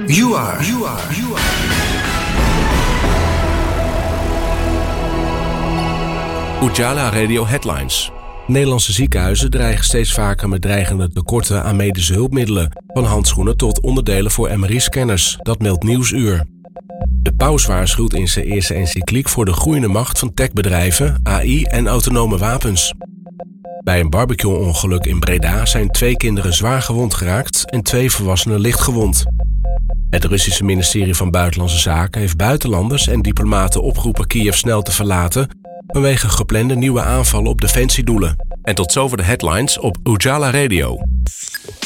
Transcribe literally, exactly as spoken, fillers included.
You are. You are. You are. Ujala Radio Headlines. Nederlandse ziekenhuizen dreigen steeds vaker met dreigende tekorten aan medische hulpmiddelen, van handschoenen tot onderdelen voor M R I-scanners. Dat meldt Nieuwsuur. De paus waarschuwt in zijn eerste encycliek voor de groeiende macht van techbedrijven, A I en autonome wapens. Bij een barbecue-ongeluk in Breda zijn twee kinderen zwaar gewond geraakt en twee volwassenen licht gewond. Het Russische ministerie van Buitenlandse Zaken heeft buitenlanders en diplomaten opgeroepen Kiev snel te verlaten vanwege geplande nieuwe aanvallen op defensiedoelen. En tot zover de headlines op Ujala Radio.